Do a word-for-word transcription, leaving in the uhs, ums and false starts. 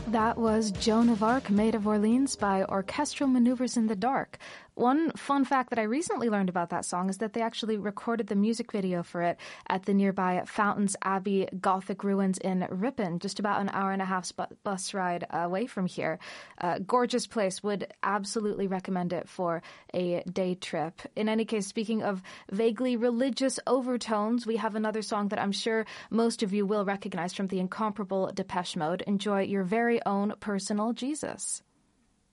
That was Joan of Arc, Maid of Orleans by Orchestral Maneuvers in the Dark. One fun fact that I recently learned about that song is that they actually recorded the music video for it at the nearby Fountains Abbey Gothic ruins in Ripon, just about an hour and a half bus ride away from here. Uh, gorgeous place. Would absolutely recommend it for a day trip. In any case, speaking of vaguely religious overtones, we have another song that I'm sure most of you will recognize from the incomparable Depeche Mode. Enjoy your very own personal Jesus.